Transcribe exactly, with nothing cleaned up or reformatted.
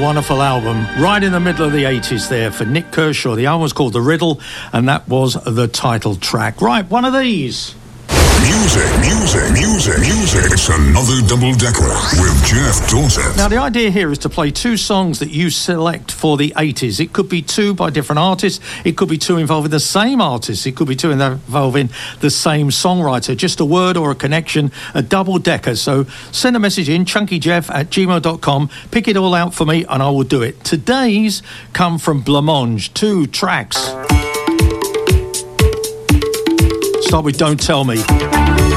wonderful album, right in the middle of the eighties there for Nik Kershaw. The album was called The Riddle, and that was the title track. Right, one of these. Music, music, music, music. It's another Double Decker with Jeff Dorset. Now, the idea here is to play two songs that you select for the eighties. It could be two by different artists. It could be two involving the same artist. It could be two involving the same songwriter. Just a word or a connection, a double decker. So send a message in, chunkyjeff at gmail dot com. Pick it all out for me and I will do it. Today's come from Blancmange. Two tracks. Start with Don't Tell Me.